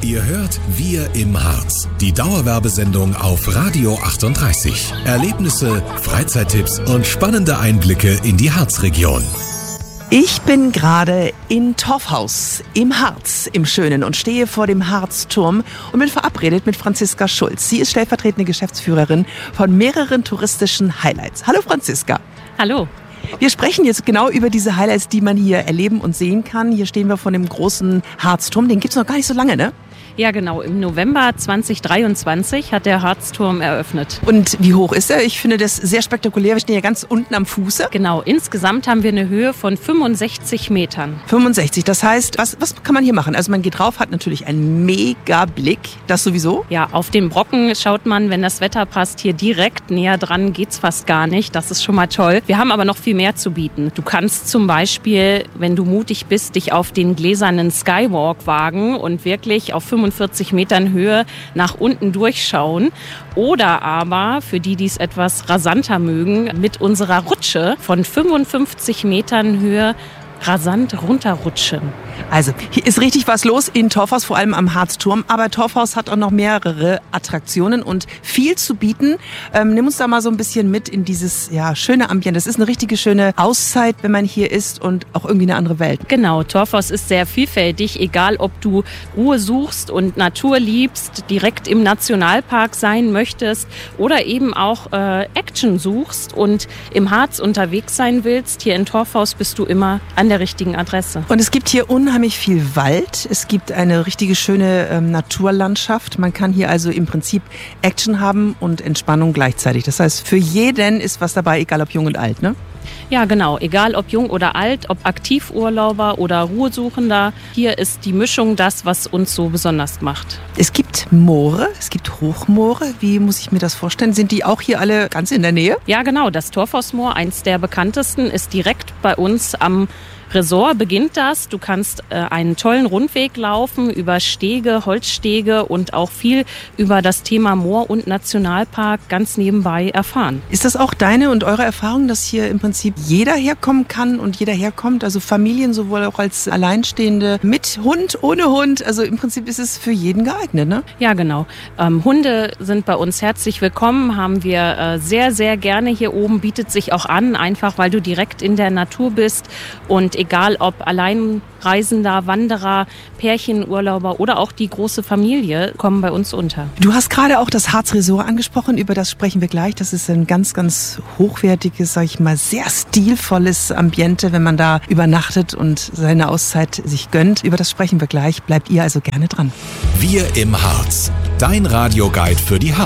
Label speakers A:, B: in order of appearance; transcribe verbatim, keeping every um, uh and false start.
A: Ihr hört Wir im Harz, die Dauerwerbesendung auf Radio achtunddreißig. Erlebnisse, Freizeittipps und spannende Einblicke in die Harzregion.
B: Ich bin gerade in Torfhaus im Harz im Schönen und stehe vor dem Harzturm und bin verabredet mit Franziska Schulz. Sie ist stellvertretende Geschäftsführerin von mehreren touristischen Highlights. Hallo Franziska.
C: Hallo.
B: Wir sprechen jetzt genau über diese Highlights, die man hier erleben und sehen kann. Hier stehen wir vor dem großen Harzturm. Den gibt es noch gar nicht so lange, ne?
C: Ja, genau. Im November zweitausenddreiundzwanzig hat der Harzturm eröffnet.
B: Und wie hoch ist er? Ich finde das sehr spektakulär. Wir stehen hier ganz unten am Fuße.
C: Genau. Insgesamt haben wir eine Höhe von fünfundsechzig Metern.
B: fünfundsechzig. Das heißt, was, was kann man hier machen? Also man geht drauf, hat natürlich einen mega Blick. Das sowieso?
C: Ja, auf den Brocken schaut man, wenn das Wetter passt, hier direkt. Näher dran geht's fast gar nicht. Das ist schon mal toll. Wir haben aber noch viel mehr zu bieten. Du kannst zum Beispiel, wenn du mutig bist, dich auf den gläsernen Skywalk wagen und wirklich auf fünfundvierzig Metern Höhe nach unten durchschauen. Oder aber, für die, die es etwas rasanter mögen, mit unserer Rutsche von fünfundfünfzig Metern Höhe rasant runterrutschen.
B: Also, hier ist richtig was los in Torfhaus, vor allem am Harzturm. Aber Torfhaus hat auch noch mehrere Attraktionen und viel zu bieten. Ähm, nimm uns da mal so ein bisschen mit in dieses ja, schöne Ambiente. Das ist eine richtige schöne Auszeit, wenn man hier ist und auch irgendwie eine andere Welt.
C: Genau, Torfhaus ist sehr vielfältig. Egal, ob du Ruhe suchst und Natur liebst, direkt im Nationalpark sein möchtest oder eben auch äh, Action suchst und im Harz unterwegs sein willst. Hier in Torfhaus bist du immer an der richtigen Adresse.
B: Und es gibt hier unheimlich viel Wald. Es gibt eine richtige schöne ähm, Naturlandschaft. Man kann hier also im Prinzip Action haben und Entspannung gleichzeitig. Das heißt, für jeden ist was dabei, egal ob jung und alt, ne?
C: Ja, genau. Egal ob jung oder alt, ob Aktivurlauber oder Ruhesuchender. Hier ist die Mischung das, was uns so besonders macht.
B: Es gibt Moore, es gibt Hochmoore. Wie muss ich mir das vorstellen? Sind die auch hier alle ganz in der Nähe?
C: Ja, genau. Das Torfhausmoor, eins der bekanntesten, ist direkt bei uns am Resort beginnt das. Du kannst äh, einen tollen Rundweg laufen über Stege, Holzstege und auch viel über das Thema Moor und Nationalpark ganz nebenbei erfahren.
B: Ist das auch deine und eure Erfahrung, dass hier im Prinzip jeder herkommen kann und jeder herkommt? Also Familien sowohl auch als Alleinstehende mit Hund, ohne Hund. Also im Prinzip ist es für jeden geeignet, ne?
C: Ja, genau. Ähm, Hunde sind bei uns herzlich willkommen, haben wir äh, sehr, sehr gerne hier oben. Bietet sich auch an, einfach weil du direkt in der Natur bist und egal ob Alleinreisender, Wanderer, Pärchenurlauber oder auch die große Familie kommen bei uns unter.
B: Du hast gerade auch das Harz Resort angesprochen, über das sprechen wir gleich. Das ist ein ganz, ganz hochwertiges, sag ich mal, sehr stilvolles Ambiente, wenn man da übernachtet und seine Auszeit sich gönnt. Über das sprechen wir gleich. Bleibt ihr also gerne dran.
A: Wir im Harz, dein Radioguide für die Harz.